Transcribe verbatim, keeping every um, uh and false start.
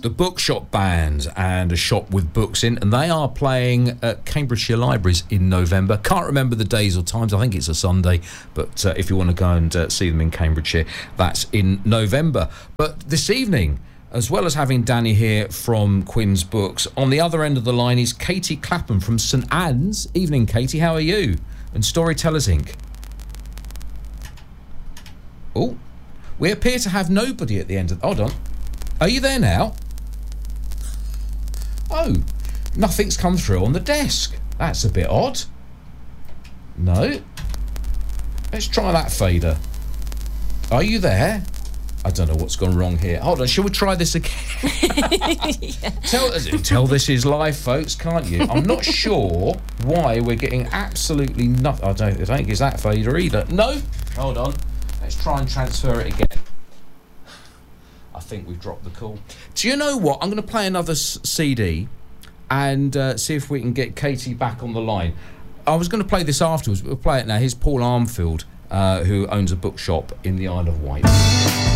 The Bookshop Band and a shop with books in, and they are playing at Cambridgeshire Libraries in November. Can't remember the days or times. I think it's a Sunday, but uh, if you want to go and uh, see them in Cambridgeshire, that's in November. But this evening, as well as having Danny here from Quinn's Books, on the other end of the line is Katie Clapham from St Anne's. Evening, Katie. How are you? And Storytellers Incorporated. Oh, we appear to have nobody at the end of... Hold on. Are you there now? Oh, nothing's come through on the desk. That's a bit odd. No. Let's try that fader. Are you there? I don't know what's gone wrong here. Hold on, shall we try this again? yeah. Tell, tell this is live, folks, can't you? I'm not sure why we're getting absolutely nothing. I don't, I don't think it's that fader either. No? Hold on. Let's try and transfer it again. I think we've dropped the call. Do you know what? I'm going to play another s- C D and uh, see if we can get Katie back on the line. I was going to play this afterwards, but we'll play it now. Here's Paul Armfield, uh, who owns a bookshop in the Isle of Wight.